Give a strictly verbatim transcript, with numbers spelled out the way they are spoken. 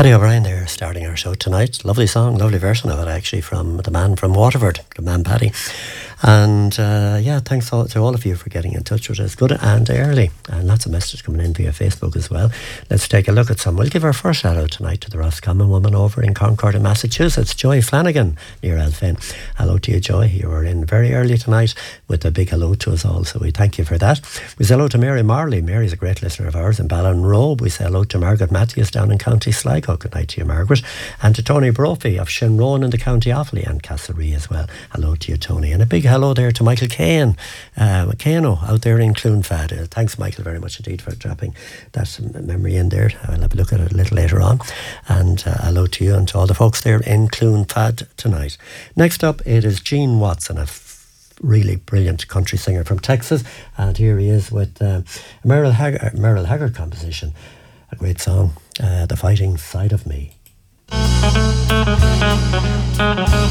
Paddy O'Brien there, starting our show tonight. Lovely song, lovely version of it actually from the man from Waterford, the man Paddy. And uh, yeah, thanks all, to all of you for getting in touch with us, good and early, and lots of messages coming in via Facebook as well. Let's take a look at some. We'll give our first shout out tonight to the Roscommon woman over in Concord in Massachusetts, Joy Flanagan near Elphin. Hello to you, Joy. You were in very early tonight with a big hello to us all, so we thank you for that. We say hello to Mary Marley. Mary's a great listener of ours in Ballinrobe. We say hello to Margaret Matthews down in County Sligo. Good night to you, Margaret. And to Tony Brophy of Shinrone in the County Offaly and Castlerea as well. Hello to you, Tony. And a big hello there to Michael Cain, uh, Caino out there in Cloonfad. Uh, thanks, Michael, very much indeed for dropping that memory in there. I'll have a look at it a little later on. And uh, hello to you and to all the folks there in Cloonfad tonight. Next up, it is Gene Watson, a f- really brilliant country singer from Texas. And here he is with uh, a Merle Haggard, Merle Haggard composition, a great song, uh, The Fighting Side of Me.